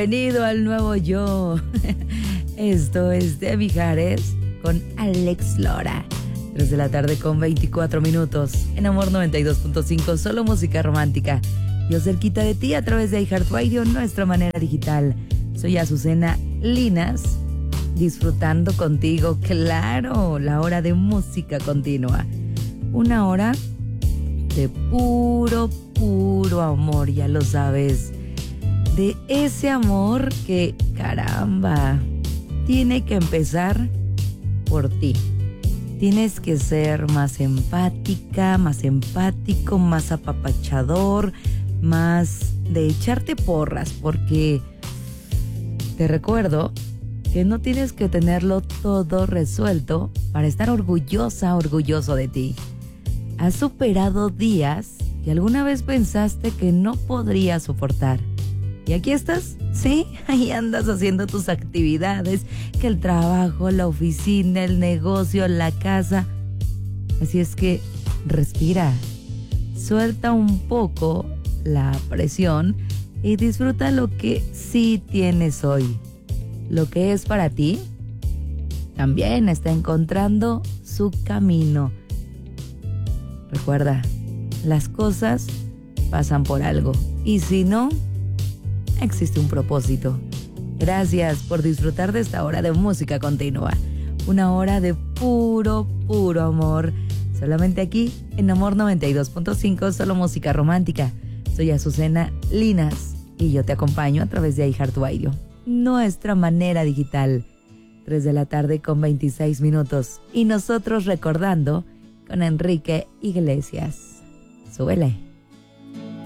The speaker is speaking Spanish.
Bienvenido al nuevo yo. Esto es de Mijares con Alex Lora. 3 de la tarde con 24 minutos. En Amor 92.5, solo música romántica. Yo cerquita de ti a través de iHeartRadio, nuestra manera digital. Soy Azucena Linas, disfrutando contigo, claro, la hora de música continua. Una hora de puro amor, ya lo sabes. De ese amor que, caramba, tiene que empezar por ti. Tienes que ser más empática, más empático, más apapachador, más de echarte porras, porque te recuerdo que no tienes que tenerlo todo resuelto para estar orgullosa, orgulloso de ti. ¿Has superado días que alguna vez pensaste que no podrías soportar? ¿Y aquí estás? Sí, ahí andas haciendo tus actividades, que el trabajo, la oficina, el negocio, la casa. Así es que respira, suelta un poco la presión y disfruta lo que sí tienes hoy. Lo que es para ti también está encontrando su camino. Recuerda, las cosas pasan por algo y si no, existe un propósito. Gracias por disfrutar de esta hora de música continua. Una hora de puro amor. Solamente aquí en Amor 92.5, solo música romántica. Soy Azucena Linas y yo te acompaño a través de iHeartRadio, nuestra manera digital. 3 de la tarde con 26 minutos. Y nosotros recordando con Enrique Iglesias. Súbele.